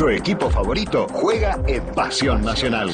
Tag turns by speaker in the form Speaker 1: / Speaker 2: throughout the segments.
Speaker 1: Nuestro equipo favorito juega en Pasión Nacional.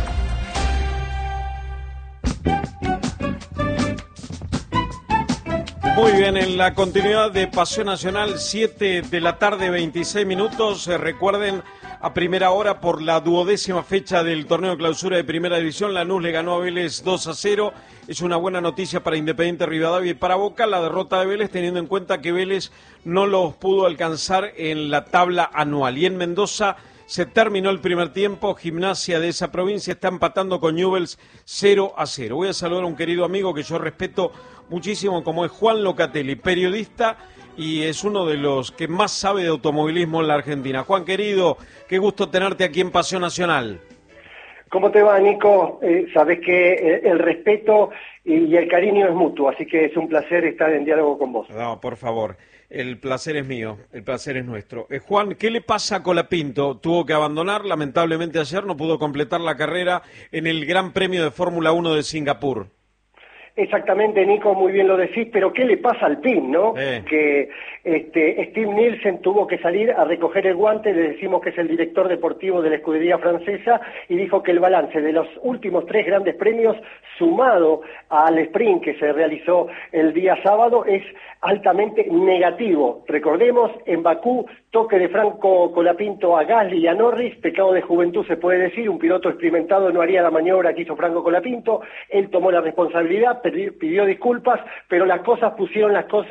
Speaker 2: Muy bien, en la continuidad de Pasión Nacional, 7 de la tarde, 26 minutos. Recuerden, a primera hora, por la 12ª fecha del torneo de clausura de Primera División, Lanús le ganó a Vélez 2-0. Es una buena noticia para Independiente Rivadavia y para Boca la derrota de Vélez, teniendo en cuenta que Vélez no los pudo alcanzar en la tabla anual. Y en Mendoza se terminó el primer tiempo. Gimnasia de esa provincia está empatando con Newell's 0-0. Voy a saludar a un querido amigo que yo respeto muchísimo, como es Juan Locatelli, periodista, y es uno de los que más sabe de automovilismo en la Argentina. Juan, querido, qué gusto tenerte aquí en Pasión Nacional.
Speaker 3: ¿Cómo te va, Nico? Sabés que el respeto y el cariño es mutuo, así que es un placer estar en diálogo con vos.
Speaker 2: No, por favor, el placer es mío, el placer es nuestro. Juan, ¿qué le pasa a Colapinto? Tuvo que abandonar, lamentablemente ayer no pudo completar la carrera en el Gran Premio de Fórmula 1 de Singapur.
Speaker 3: Exactamente, Nico, muy bien lo decís, pero ¿qué le pasa al PIN, no? Que Steve Nielsen tuvo que salir a recoger el guante, le decimos que es el director deportivo de la escudería francesa, y dijo que el balance de los últimos 3 grandes premios, sumado al sprint que se realizó el día sábado, es altamente negativo. Recordemos, en Bakú, toque de Franco Colapinto a Gasly y a Norris, pecado de juventud se puede decir, un piloto experimentado no haría la maniobra que hizo Franco Colapinto, él tomó la responsabilidad, pidió disculpas, pero las cosas pusieron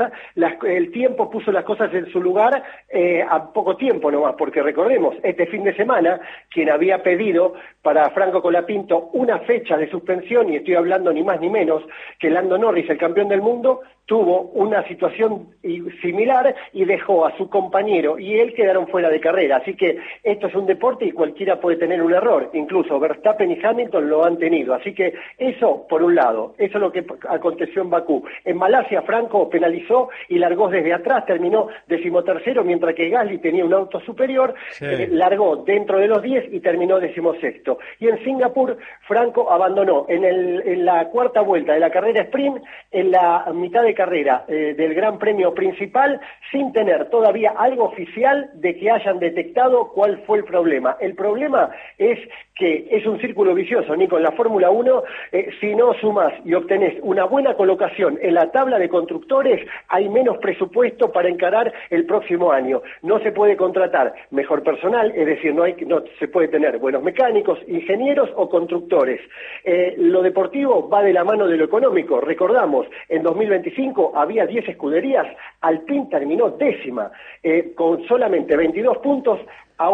Speaker 3: el tiempo puso las cosas en su lugar a poco tiempo nomás, porque recordemos, este fin de semana, quien había pedido para Franco Colapinto una fecha de suspensión, y estoy hablando ni más ni menos que Lando Norris, el campeón del mundo, tuvo una situación similar y dejó a su compañero y él quedaron fuera de carrera. Así que esto es un deporte y cualquiera puede tener un error. Incluso Verstappen y Hamilton lo han tenido. Así que eso, por un lado, eso es lo que aconteció en Bakú. En Malasia, Franco penalizó y largó desde atrás, terminó 13º, mientras que Gasly tenía un auto superior, sí. Largó dentro de los 10 y terminó 16º. Y en Singapur, Franco abandonó en la cuarta vuelta de la carrera sprint, en la mitad de carrera del Gran Premio principal, sin tener todavía algo oficial de que hayan detectado cuál fue el problema. El problema es que es un círculo vicioso, Nico, en la Fórmula 1, si no sumas y obtenés una buena colocación en la tabla de constructores, hay menos presupuesto para encarar el próximo año. No se puede contratar mejor personal, es decir, no se puede tener buenos mecánicos, ingenieros o constructores. Lo deportivo va de la mano de lo económico. Recordamos, en 2025 había 10 escuderías, Alpine terminó 10ª, con solamente 22 puntos, a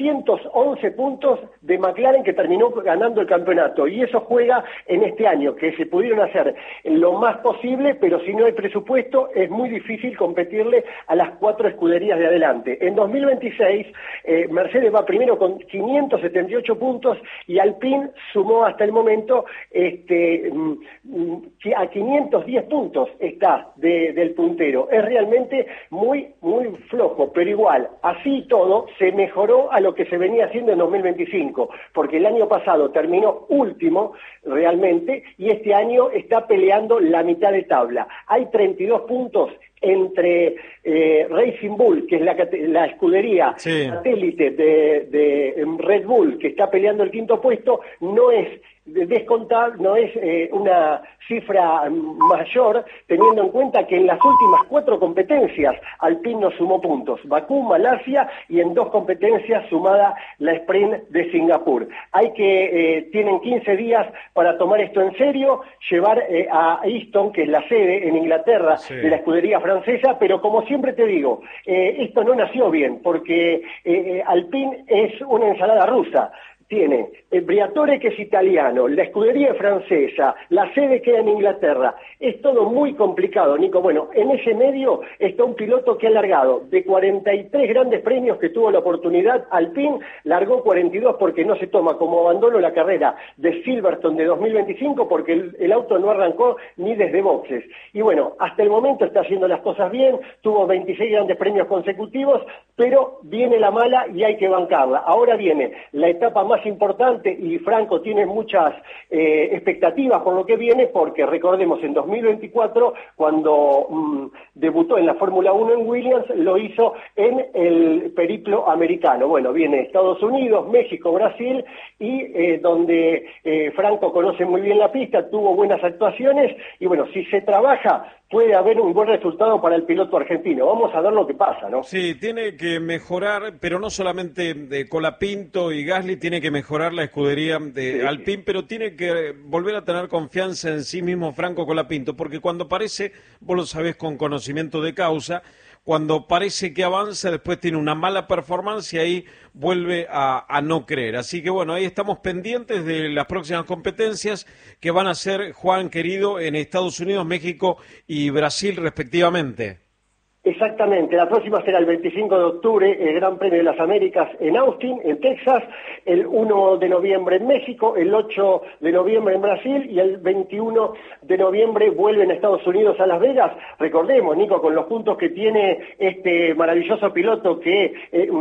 Speaker 3: 811 puntos de McLaren, que terminó ganando el campeonato, y eso juega en este año, que se pudieron hacer lo más posible, pero si no hay presupuesto es muy difícil competirle a las 4 escuderías de adelante. En 2026 Mercedes va primero con 578 puntos y Alpine sumó hasta el momento a 510 puntos está del puntero. Es realmente muy, muy flojo, pero igual, así y todo, se mejoró a lo que se venía haciendo en 2025, porque el año pasado terminó último realmente y este año está peleando la mitad de tabla. Hay 32 puntos entre Racing Bull, que es la escudería satélite de Red Bull, que está peleando el 5º puesto, no es descontar, no es una cifra mayor, teniendo en cuenta que en las últimas 4 competencias Alpine no sumó puntos, Bakú, Malasia, y en 2 competencias sumada la sprint de Singapur. Tienen 15 días para tomar esto en serio, llevar a Easton, que es la sede en Inglaterra de la escudería francesa, pero como siempre te digo, esto no nació bien, porque Alpine es una ensalada rusa. Tiene el Briatore, que es italiano, la escudería francesa, la sede queda en Inglaterra. Es todo muy complicado, Nico. Bueno, en ese medio está un piloto que ha largado de 43 grandes premios que tuvo la oportunidad. Alpine largó 42 porque no se toma como abandono la carrera de Silverstone de 2025 porque el auto no arrancó ni desde boxes. Y bueno, hasta el momento está haciendo las cosas bien, tuvo 26 grandes premios consecutivos, pero viene la mala y hay que bancarla. Ahora viene la etapa más más importante, y Franco tiene muchas expectativas por lo que viene, porque recordemos, en 2024, cuando debutó en la Fórmula 1 en Williams, lo hizo en el periplo americano. Bueno, viene Estados Unidos, México, Brasil, y donde Franco conoce muy bien la pista, tuvo buenas actuaciones, y bueno, si se trabaja, puede haber un buen resultado para el piloto argentino. Vamos a ver lo que pasa, ¿no?
Speaker 2: Sí, tiene que mejorar, pero no solamente de Colapinto y Gasly, tiene que mejorar la escudería de Alpine, pero tiene que volver a tener confianza en sí mismo Franco Colapinto, porque cuando parece, vos lo sabés con conocimiento de causa, cuando parece que avanza, después tiene una mala performance y ahí vuelve a no creer. Así que bueno, ahí estamos pendientes de las próximas competencias que van a ser, Juan querido, en Estados Unidos, México y Brasil respectivamente.
Speaker 3: Exactamente, la próxima será el 25 de octubre, el Gran Premio de las Américas en Austin, en Texas, el 1 de noviembre en México, el 8 de noviembre en Brasil y el 21 de noviembre vuelven a Estados Unidos, a Las Vegas. Recordemos, Nico, con los puntos que tiene este maravilloso piloto que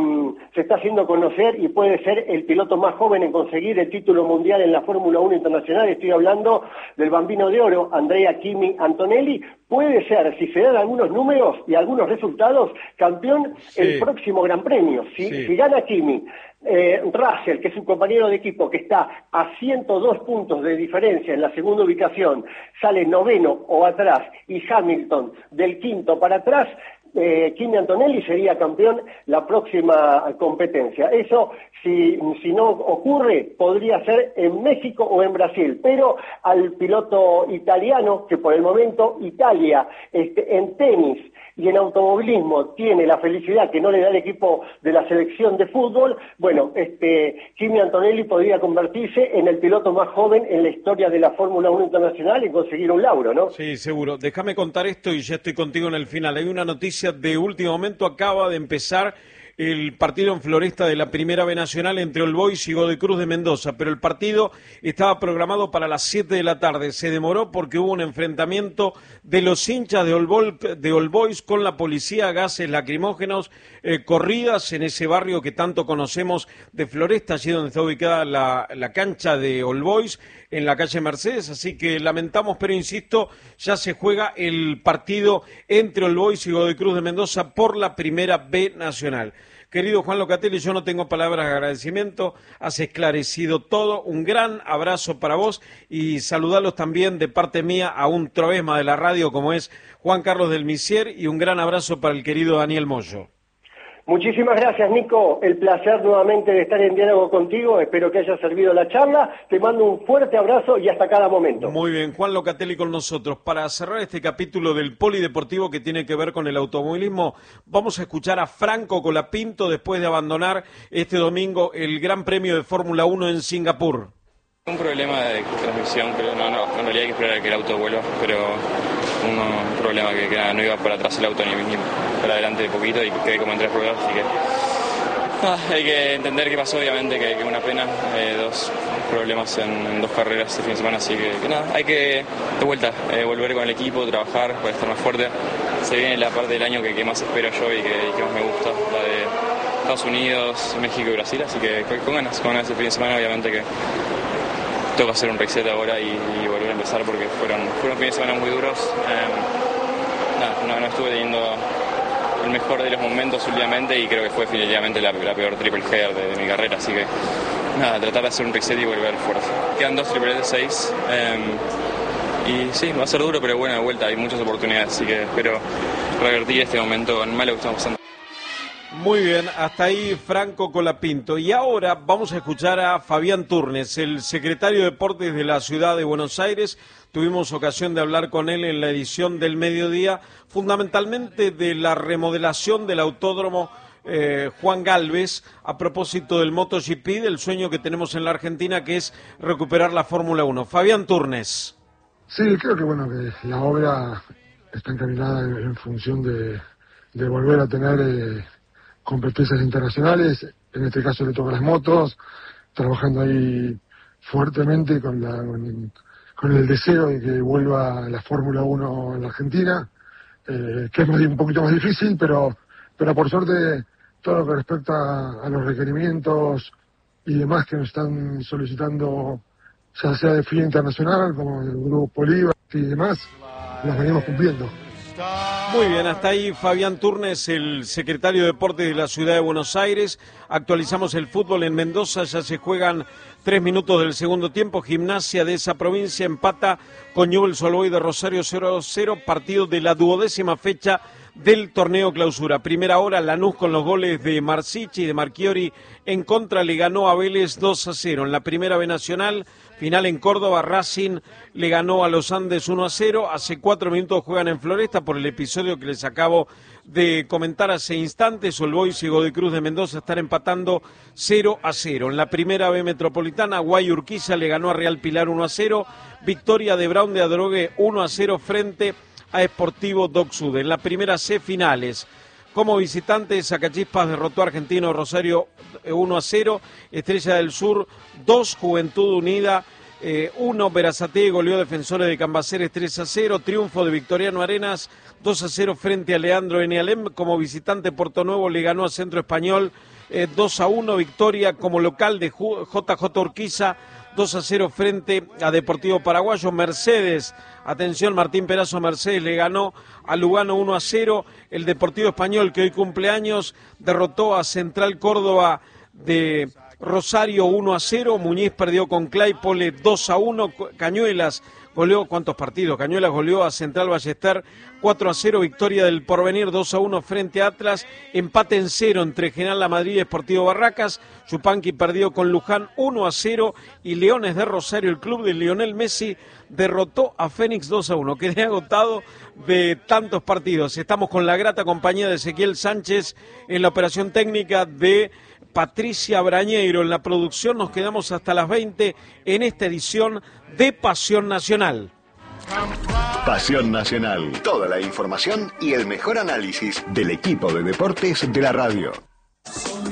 Speaker 3: se está haciendo conocer y puede ser el piloto más joven en conseguir el título mundial en la Fórmula 1 internacional, estoy hablando del Bambino de Oro, Andrea Kimi Antonelli. Puede ser, si se dan algunos números y algunos resultados, campeón el próximo Gran Premio. Si gana Kimi, Russell, que es un compañero de equipo que está a 102 puntos de diferencia en la segunda ubicación, sale noveno o atrás, y Hamilton del quinto para atrás, Kimi Antonelli sería campeón la próxima competencia. Eso, si no ocurre, podría ser en México o en Brasil, pero al piloto italiano, que por el momento Italia en tenis y en automovilismo tiene la felicidad que no le da el equipo de la selección de fútbol, bueno, Kimi Antonelli podría convertirse en el piloto más joven en la historia de la Fórmula 1 internacional y conseguir un lauro, ¿no?
Speaker 2: Sí, seguro. Déjame contar esto y ya estoy contigo en el final. Hay una noticia de último momento, acaba de empezar el partido en Floresta de la Primera B Nacional entre All Boys y Godoy Cruz de Mendoza, pero el partido estaba programado para las 7 de la tarde, se demoró porque hubo un enfrentamiento de los hinchas de All Boys con la policía, gases lacrimógenos, corridas en ese barrio que tanto conocemos de Floresta, allí donde está ubicada la cancha de All Boys, en la calle Mercedes, así que lamentamos, pero insisto, ya se juega el partido entre All Boys y Godoy Cruz de Mendoza por la Primera B Nacional. Querido Juan Locatelli, yo no tengo palabras de agradecimiento, has esclarecido todo, un gran abrazo para vos y saludarlos también de parte mía a un trovesma de la radio como es Juan Carlos del Misier, y un gran abrazo para el querido Daniel Moyo.
Speaker 3: Muchísimas gracias, Nico. El placer nuevamente de estar en diálogo contigo. Espero que haya servido la charla. Te mando un fuerte abrazo y hasta cada momento.
Speaker 2: Muy bien, Juan Locatelli con nosotros. Para cerrar este capítulo del polideportivo que tiene que ver con el automovilismo, vamos a escuchar a Franco Colapinto después de abandonar este domingo el Gran Premio de Fórmula 1 en Singapur.
Speaker 4: Un problema de transmisión, pero no, en realidad hay que esperar a que el auto vuelva, pero un problema que no iba para atrás el auto ni para adelante de poquito y quedé como en 3 ruedas, así que hay que entender qué pasó, obviamente, que una pena, 2 problemas en 2 carreras este fin de semana, así que nada, hay que de vuelta volver con el equipo, trabajar para estar más fuerte. Se viene la parte del año que más espero yo y que más me gusta, la de Estados Unidos, México y Brasil, así que con ganas el fin de semana, obviamente que tengo que hacer un reset ahora y volver a empezar porque fueron fines de semana muy duros. No estuve teniendo el mejor de los momentos últimamente y creo que fue definitivamente la peor triple header de mi carrera, así que tratar de hacer un reset y volver fuerte. Quedan 2 triples de 6 y sí, va a ser duro, pero bueno, de vuelta hay muchas oportunidades, así que espero revertir este momento en malo que estamos pasando.
Speaker 2: Muy bien, hasta ahí Franco Colapinto. Y ahora vamos a escuchar a Fabián Turnes, el secretario de Deportes de la Ciudad de Buenos Aires. Tuvimos ocasión de hablar con él en la edición del mediodía, fundamentalmente de la remodelación del autódromo Juan Galvez, a propósito del MotoGP, del sueño que tenemos en la Argentina, que es recuperar la Fórmula 1. Fabián Turnes.
Speaker 5: Sí, creo que que la obra está encaminada en función de volver a tener competencias internacionales. En este caso le toca las motos, trabajando ahí fuertemente con el deseo de que vuelva la Fórmula 1 en la Argentina, que es un poquito más difícil, pero por suerte todo lo que respecta a los requerimientos y demás que nos están solicitando, ya sea de FIA internacional, como el Grupo Bolívar y demás, los venimos cumpliendo.
Speaker 2: Muy bien, hasta ahí Fabián Turnes, el secretario de Deportes de la Ciudad de Buenos Aires. Actualizamos el fútbol en Mendoza, ya se juegan 3 minutos del segundo tiempo. Gimnasia de esa provincia empata con Newell's Old Boys de Rosario 0-0, partido de la 12ª fecha del torneo clausura. Primera hora, Lanús con los goles de Marsichi y de Marchiori en contra le ganó a Vélez 2-0. En la primera B Nacional, final en Córdoba, Racing le ganó a los Andes 1-0. Hace 4 minutos juegan en Floresta por el episodio que les acabo de comentar hace instantes. Old Boys y Godoy Cruz de Mendoza están empatando 0-0. En la primera B Metropolitana, Guay Urquiza le ganó a Real Pilar 1-0. Victoria de Brown de Adrogué 1-0 frente a Sportivo Dock Sud. En la primera C finales, como visitante, Sacachispas derrotó a Argentino Rosario 1-0, Estrella del Sur 2, Juventud Unida 1, Berazategui goleó a Defensores de Cambaceres 3-0, triunfo de Victoriano Arenas 2-0 frente a Leandro N. Alem. Como visitante, Porto Nuevo le ganó a Centro Español 2-1, victoria como local de JJ Urquiza 2-0 frente a Deportivo Paraguayo. Mercedes, atención, Martín Perazo Mercedes le ganó a Lugano 1-0. El Deportivo Español, que hoy cumpleaños, derrotó a Central Córdoba de Rosario 1-0. Muñiz perdió con Claypole 2-1. Cañuelas goleó, ¿cuántos partidos? Cañuelas goleó a Central Ballester 4-0, victoria del Porvenir 2-1 frente a Atlas, empate en 0 entre General La Madrid y Sportivo Barracas. Yupanqui perdió con Luján 1-0 y Leones de Rosario, el club de Lionel Messi, derrotó a Fénix 2-1. Quedé agotado de tantos partidos. Estamos con la grata compañía de Ezequiel Sánchez en la operación técnica, de Patricia Brañeiro en la producción. Nos quedamos hasta las 20 en esta edición de Pasión Nacional.
Speaker 1: Pasión Nacional. Toda la información y el mejor análisis del equipo de deportes de la radio.